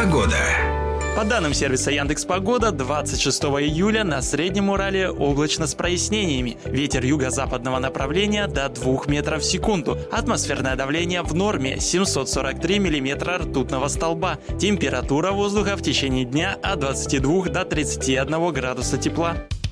Погода. По данным сервиса Яндекс.Погода, 26 июля на Среднем Урале облачно с прояснениями. Ветер юго-западного направления до 2 метров в секунду. Атмосферное давление в норме 743 миллиметра ртутного столба. Температура воздуха в течение дня от 22 до 31 градуса тепла.